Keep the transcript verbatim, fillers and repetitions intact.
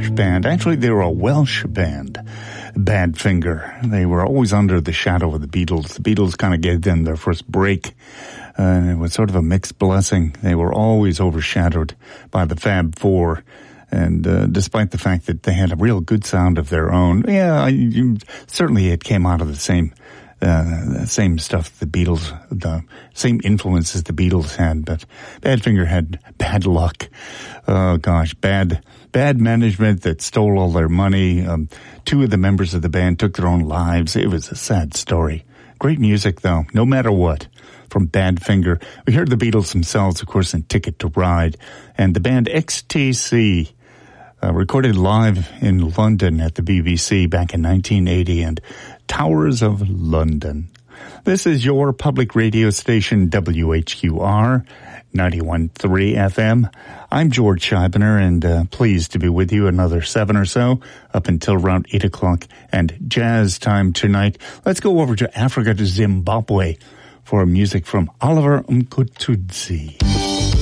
Scottish band. Actually, they were a Welsh band, Badfinger. They were always under the shadow of the Beatles. The Beatles kind of gave them their first break. Uh, it was sort of a mixed blessing. They were always overshadowed by the Fab Four. And uh, despite the fact that they had a real good sound of their own, yeah, you, certainly it came out of the same uh, same stuff the Beatles, the same influences the Beatles had. But Badfinger had bad luck. Oh gosh, bad bad management that stole all their money. Um, two of the members of the band took their own lives. It was a sad story. Great music, though, no matter what. From Badfinger. We heard the Beatles themselves, of course, in Ticket to Ride. And the band X T C, uh, recorded live in London at the B B C back in nineteen eighty, and Towers of London. This is your public radio station, W H Q R, ninety-one point three F M. I'm George Scheibner, and uh, pleased to be with you another seven or so, up until around eight o'clock, and jazz time tonight. Let's go over to Africa, to Zimbabwe, for music from Oliver Mkutudzi.